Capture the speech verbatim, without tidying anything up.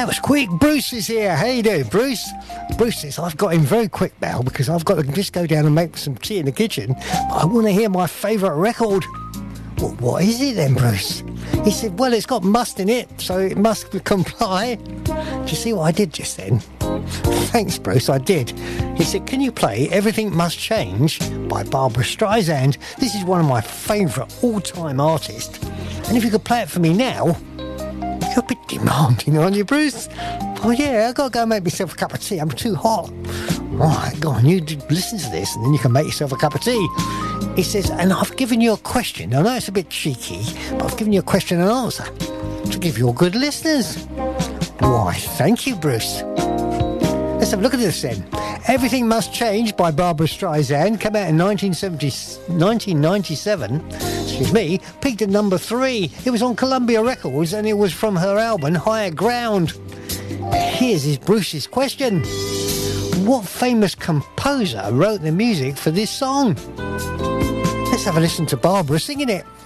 That was quick. Bruce is here. How you doing, Bruce? Bruce says, I've got him very quick now because I've got to just go down and make some tea in the kitchen. But I want to hear my favourite record. Well, what is it then, Bruce? He said, well, it's got must in it, so it must comply. Do you see what I did just then? Thanks, Bruce, I did. He said, can you play Everything Must Change by Barbara Streisand? This is one of my favourite all-time artists. And if you could play it for me now, you're a bit demanding, aren't you, Bruce? Oh, yeah, I've got to go and make myself a cup of tea. I'm too hot. Right, go on, you listen to this and then you can make yourself a cup of tea. He says, and I've given you a question. I know it's a bit cheeky, but I've given you a question and answer to give your good listeners. Why, thank you, Bruce. Let's have a look at this then. Everything Must Change by Barbara Streisand came out in nineteen ninety-seven. Excuse me, peaked at number three. It was on Columbia Records and it was from her album Higher Ground. Here's his Bruce's question. What famous composer wrote the music for this song? Let's have a listen to Barbara singing it.